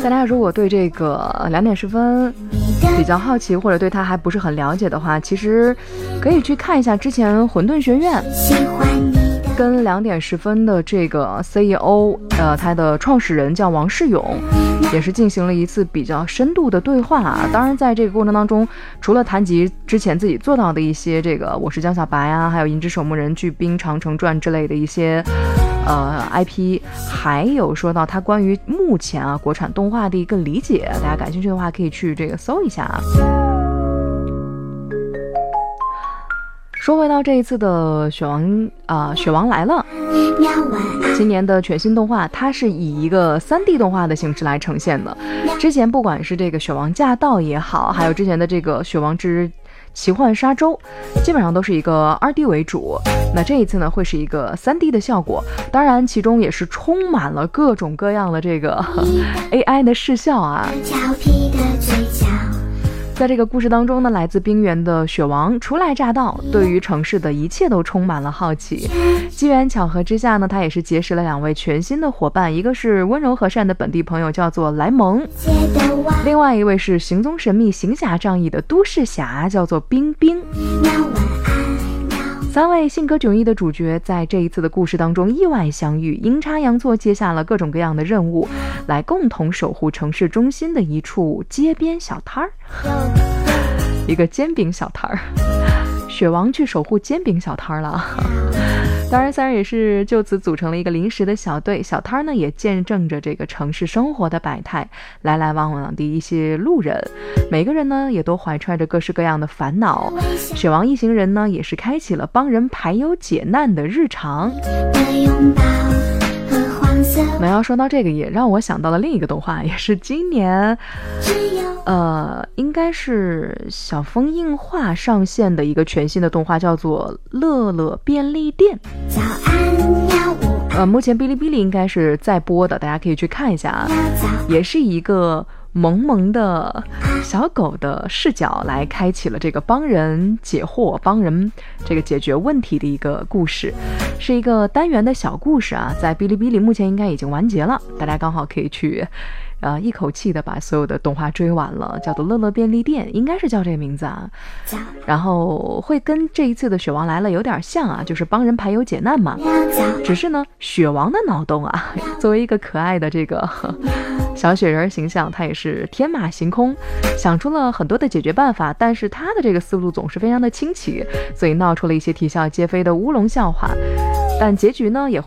大家如果对这个2点10分比较好奇，或者对它还不是很了解的话，其实可以去看一下之前混沌学院跟2点10分的这个 CEO， 他的创始人叫王世勇，也是进行了一次比较深度的对话啊。当然，在这个过程当中，除了谈及之前自己做到的一些这个我是江小白啊，还有银之守墓人、巨兵、长城传之类的一些IP， 还有说到他关于目前啊国产动画的一个理解，大家感兴趣的话可以去这个搜一下啊。说回到这一次的雪王来了，今年的全新动画，它是以一个3D 动画的形式来呈现的。之前不管是这个雪王驾到也好，还有之前的这个雪王之奇幻沙洲，基本上都是一个2D 为主。那这一次呢，会是一个3D 的效果，当然其中也是充满了各种各样的这个AI 的视效啊。在这个故事当中呢，来自冰原的雪王初来乍到，对于城市的一切都充满了好奇。机缘巧合之下呢，他也是结识了2位全新的伙伴，一个是温柔和善的本地朋友，叫做莱蒙，另外一位是行踪神秘、行侠仗义的都市侠，叫做冰冰。3位性格迥异的主角在这一次的故事当中意外相遇，阴差阳错接下了各种各样的任务，来共同守护城市中心的一处街边小摊儿，一个煎饼小摊儿。雪王去守护煎饼小摊儿了。当然3人也是就此组成了一个临时的小队，小摊呢也见证着这个城市生活的百态，来来往往的一些路人，每个人呢也都怀揣着各式各样的烦恼。雪王一行人呢也是开启了帮人排忧解难的日常。那要说到这个，也让我想到了另一个动画，也是今年应该是小枫映画上线的一个全新的动画，叫做乐乐便利店。目前哔哩哔哩应该是在播的，大家可以去看一下啊。也是一个萌萌的小狗的视角来开启了这个帮人解惑、帮人这个解决问题的一个故事，是一个单元的小故事啊，在哔哩哔哩目前应该已经完结了，大家刚好可以去一口气的把所有的动画追完了，叫做乐乐便利店，应该是叫这个名字啊。然后会跟这一次的雪王来了有点像啊，就是帮人排忧解难嘛。只是呢，雪王的脑洞啊，作为一个可爱的这个小雪人形象，他也是天马行空，想出了很多的解决办法，但是他的这个思路总是非常的清奇，所以闹出了一些啼笑皆非的乌龙笑话。但结局呢，也会